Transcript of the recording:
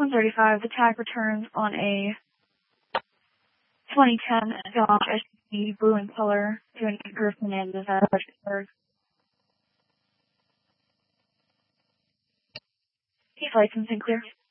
135, the tag returns on a 2010 Dodge SUV, blue in color, to an Griffin and Fredericksburg. He's licensed and clear.